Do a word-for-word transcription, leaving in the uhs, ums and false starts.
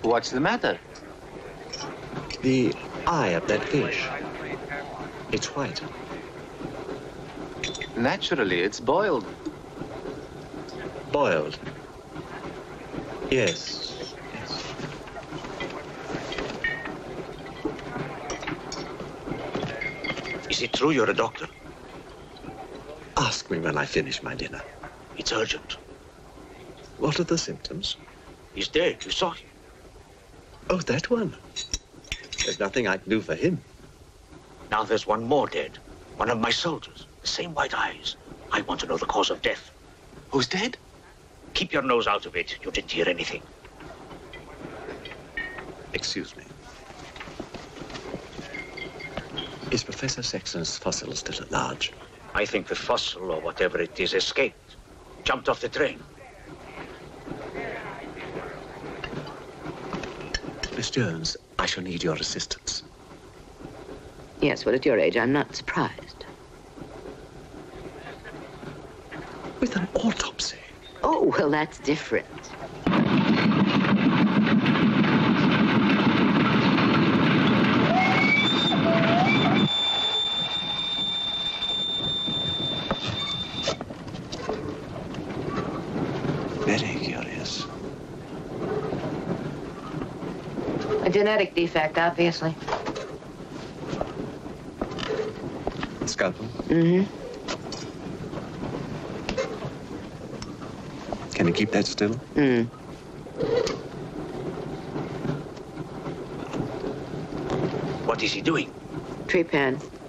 What's the matter? The eye of that fish. It's white. Naturally, it's boiled. Boiled. Yes. Yes. Is it true you're a doctor? Ask me when I finish my dinner. It's urgent. What are the symptoms? He's dead. You saw him. Oh, that one. There's nothing I can do for him. Now there's one more dead. One of my soldiers. The same white eyes. I want to know the cause of death. Who's dead? Keep your nose out of it. You didn't hear anything. Excuse me. Is Professor Saxon's fossil still at large? I think the fossil, or whatever it is, escaped. Jumped off the train. Miss Jones, I shall need your assistance. Yes, well, at your age, I'm not surprised. With an autopsy? Oh, well, that's different. Very curious. A genetic defect, obviously. Scalpel? Mm-hmm. Can you keep that still? Mm. What is he doing? Tree pan.